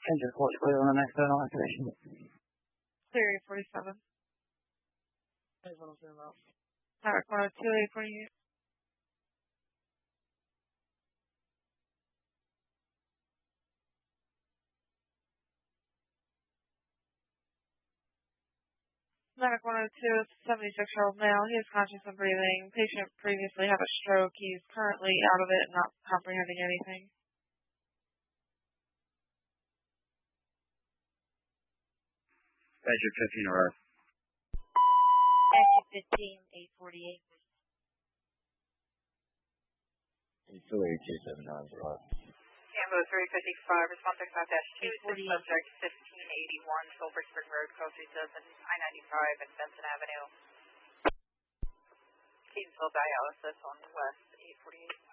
Kendrick, what's clear on the next zone activation? Clear 47. That's what I'm saying about. Tower corner 2848. Medical 102, 76-year-old male. He is conscious and breathing. Patient previously had a stroke. He's currently out of it, not comprehending anything. Badger 15 or Badger 15, 848. Auxiliary 279 arrived. Ambo 355, response X-2, subject 1581, Silver Spring Road, Coastal I-95 and Benson Avenue. Keansville dialysis on West 848.